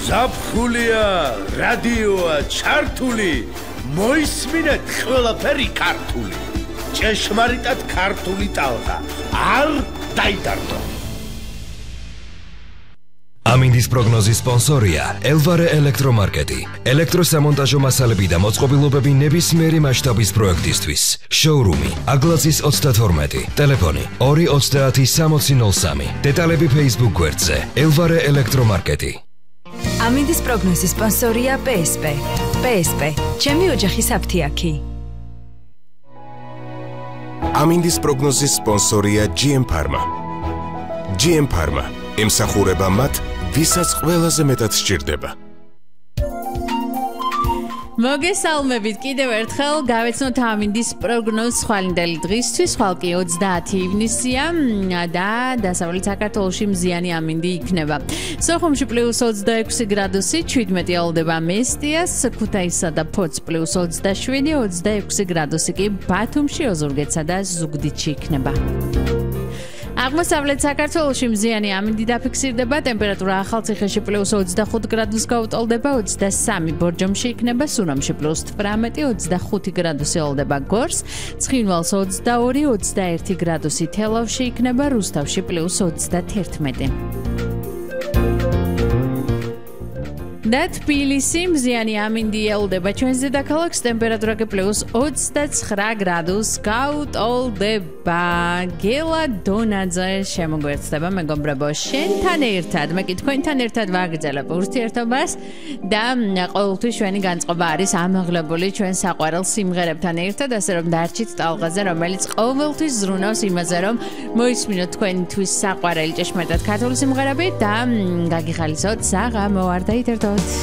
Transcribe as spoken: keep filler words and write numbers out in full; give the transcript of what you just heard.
ზაფხულია, რადიოა ჩართული, მოისმინეთ ყველაფერი ქართული. ჭეშმარიტად ქართული ტალღა, არ დაიდარდო. ამინდის პროგნოზის სპონსორია ელვარე ელექტრომარკეტი. ელექტროსამონტაჟო მასალები და მოწყობილობები ნებისმიერი მასშტაბის პროექტისთვის. შოურუმი აგლაძის ოცდათორმეტი, ტელეფონი ორი ოცდაათი სამოცი ნოლ სამი. დეტალები Facebook გვერდზე ელვარე ელექტრომარკეტი. ამინდის პროგნოზის სპონსორია პე ეს პე. პე ეს პე, ჩემი ოჯახის აფთიაქი. ამინდის პროგნოზის სპონსორია ჯი ემ Pharma. ჯი ემ Pharma ემსახურება მათ, ვისაც ყველაზე მეტად სჭირდება. მოგესალმებით კიდევ ერთხელ, გავეცნოთ ამინდის პროგნოზს ხვალინდელი დღისთვის, ხვალ კი ოცდაათი ივნისია და დასავლეთ საქართველოში მზიანი ამინდი იქნება. სოხუმში პლუს ოცდაექვსი გრადუსი, ჩვიდმეტი ელოდება მესტიას, ქუთაისსა და ფოთს პლუს ოცდაშვიდი, ოცდაექვსი გრადუსი კი ბათუმში, ოზურგეთსა და ზუგდიდში იქნება. აღმოსავლეთ საქართველოში მზიანი ამინდი დაფიქსირდება, ტემპერატურა ახალციხეში პლუს ოცდახუთ გრადუსს გაუტოლდება, ოცდასამი ბორჯომში იქნება, სურამში პლუს თვრამეტი, ოცდახუთი გრადუსი ელოდება გორს, ცხინვალს ოცდაორი, ოცდაერთი გრადუსი თელავში იქნება, რუსთავში პლუს ოცდათერთმეტი. და თბილისი მზიანი ამინდი ელოდება ჩვენს დედაქალაქს, ტემპერატურა კი პლუს ოცდაცხრა გრადუსს გაუტოლდება. გელა დონაძე შემოგვერცხდება, მეგობრებო, შენთან ერთად, მე კი თქვენთან ერთად ვაგრძელებ ურთიერთობას და ყოველთვის ჩვენი განწყობა არის ამაღლებული ჩვენ საყვარელ სიმღერებთან ერთად, ასე რომ დარჩით ტალღაზე, რომელიც ყოველთვის ზრუნავს იმაზე, რომ მოისმინოთ თქვენთვის საყვარელი ჭეშმარიტად ქართული სიმღერები და გაგიხალისოთ საღამო, არ დაითერთოთ.